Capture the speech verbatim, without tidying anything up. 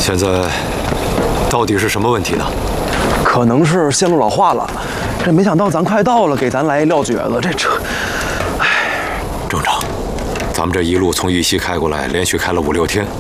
现在到底是什么问题呢？ 可能是线路老化了。这没想到咱快到了，给咱来一撂蹶子，这车，唉， 正常。咱们这一路从玉溪开过来，连续开了五六天，